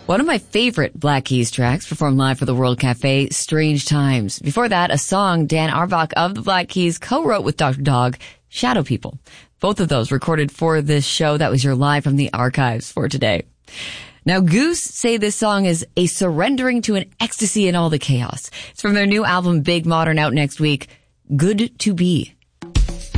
One of my favorite Black Keys tracks performed live for the World Cafe, Strange Times. Before that, a song Dan Auerbach of the Black Keys co-wrote with Dr. Dog, Shadow People. Both of those recorded for this show. That was your Live from the Archives for today. Now, Goose say this song is a surrendering to an ecstasy in all the chaos. It's from their new album, Big Modern, out next week. Good to Be.